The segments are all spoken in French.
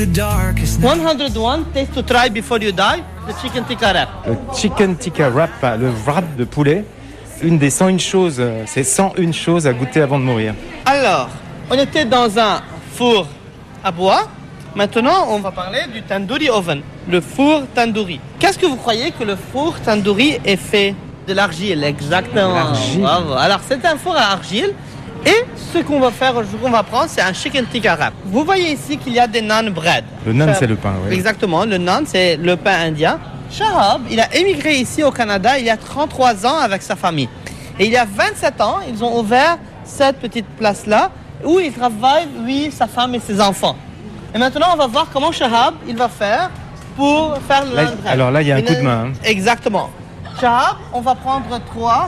the darkest night. 101 things to try before you die. The chicken tikka wrap. Le chicken tikka wrap, le wrap de poulet. Une des 101 choses, c'est 101 choses à goûter avant de mourir. Alors, on était dans un four à bois. Maintenant, on va parler du tandoori oven, le four tandoori. Qu'est-ce que vous croyez que le four tandoori est fait? De l'argile, exactement. L'argile. Bravo. Alors, c'est un four à argile. Et ce qu'on va faire, ce qu'on va prendre, c'est un chicken tikka wrap. Vous voyez ici qu'il y a des naan bread. Le naan, c'est le pain, oui. Exactement, le naan, c'est le pain indien. Shahab, il a émigré ici au Canada il y a 33 ans avec sa famille. Et il y a 27 ans, ils ont ouvert cette petite place-là où il travaille, lui, sa femme et ses enfants. Et maintenant, on va voir comment Shahab, il va faire pour faire le naan bread. Alors là, il y a un coup de main. Exactement. Shahab, on va prendre 3.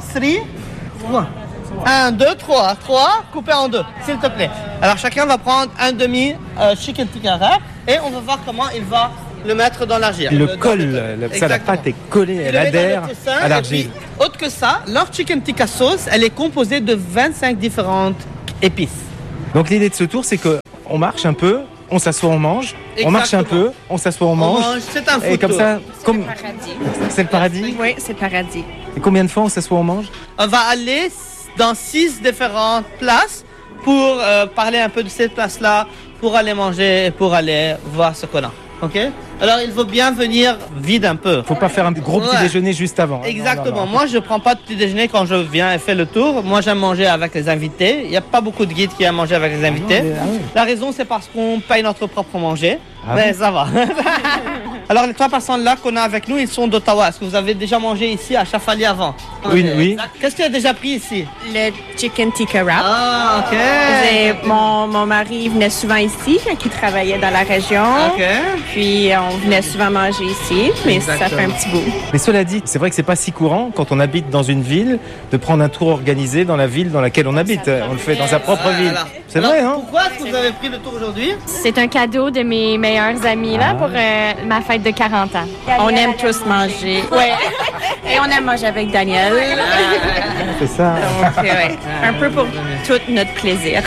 1, 2, 3, coupé en deux, s'il te plaît. Alors chacun va prendre un demi chicken tikka wrap et on va voir comment il va le mettre dans l'argile. Il le colle, la pâte est collée, elle adhère à l'argile. Autre que ça, leur chicken tikka sauce, elle est composée de 25 différentes épices. Donc l'idée de ce tour, c'est qu'on marche un peu, on s'assoit, on mange. Exactement. On marche un peu, on s'assoit, on mange. C'est un food Et comme tour. ça, comme... C'est le paradis. C'est le paradis. Oui, c'est le paradis. Et combien de fois on s'assoit, on mange? On va aller dans 6 différentes places pour parler un peu de cette place-là, pour aller manger et pour aller voir ce qu'on a. Ok? Alors il faut bien venir vide un peu. Faut pas faire un gros petit déjeuner juste avant. Exactement. Non. Moi, je prends pas de petit déjeuner quand je viens et fais le tour. Moi, j'aime manger avec les invités. Il n'y a pas beaucoup de guides qui aiment manger avec les invités. Oui. La raison, c'est parce qu'on paye notre propre manger. Ah Mais bon? ça va. Alors, les 3 personnes là qu'on a avec nous, ils sont d'Ottawa. Est-ce que vous avez déjà mangé ici à Chafali avant? Oui. Qu'est-ce que tu as déjà pris ici? Le chicken tikka wrap. Ah, ok. Mon mari venait souvent ici quand il travaillait dans la région. Ok. Puis on venait souvent manger ici, mais ça fait un petit bout. Mais cela dit, c'est vrai que c'est pas si courant quand on habite dans une ville de prendre un tour organisé dans la ville dans laquelle on habite. On le fait dans sa propre ville. C'est vrai, hein? Pourquoi est-ce que vous avez pris le tour aujourd'hui? C'est un cadeau de mes meilleurs amis là, pour ma fête de 40 ans. On aime tous manger. Ouais. Et on aime manger avec Daniel. C'est ça. Donc, ouais, un peu pour tout notre plaisir.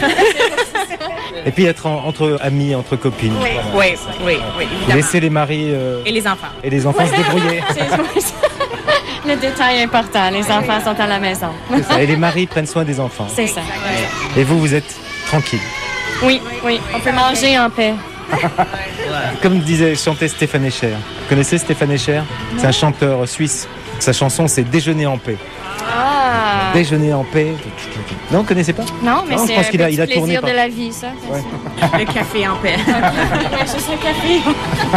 Et puis être entre amis, entre copines. Oui, évidemment. Laisser les maris Et les enfants. et les enfants se débrouiller. Le détail important, les enfants sont à la maison. C'est ça. Et les maris prennent soin des enfants. C'est ça. Et vous êtes tranquille. Oui, on peut manger en paix. Comme chantait Stéphane Echer. Vous connaissez Stéphane Echer? C'est un chanteur suisse. Sa chanson, c'est Déjeuner en paix. Ah! Déjeuner en paix. Non, vous ne connaissez pas? Non, mais Non, je c'est pense un qu'il a petit tourné plaisir par- de la vie, ça. Ouais. Le café en paix. Ouais, juste un café.